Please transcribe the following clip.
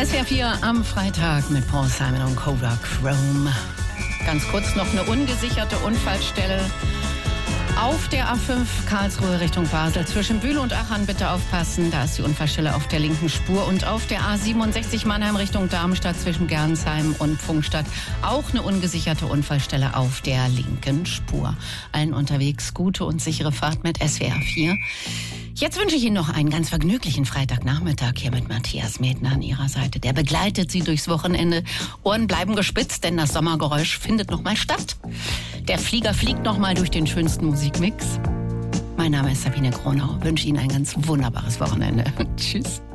SWR 4 am Freitag mit Paul Simon und Cobra Chrome. Ganz kurz noch eine ungesicherte Unfallstelle auf der A5 Karlsruhe Richtung Basel. Zwischen Bühl und Aachen bitte aufpassen. Da ist die Unfallstelle auf der linken Spur. Und auf der A67 Mannheim Richtung Darmstadt zwischen Gernsheim und Pfungstadt auch eine ungesicherte Unfallstelle auf der linken Spur. Allen unterwegs gute und sichere Fahrt mit SWR 4. Jetzt wünsche ich Ihnen noch einen ganz vergnüglichen Freitagnachmittag hier mit Matthias Medner an Ihrer Seite. Der begleitet Sie durchs Wochenende. Ohren bleiben gespitzt, denn das Sommergeräusch findet noch mal statt. Der Flieger fliegt noch mal durch den schönsten Musikmix. Mein Name ist Sabine Kronau. Wünsche Ihnen ein ganz wunderbares Wochenende. Tschüss.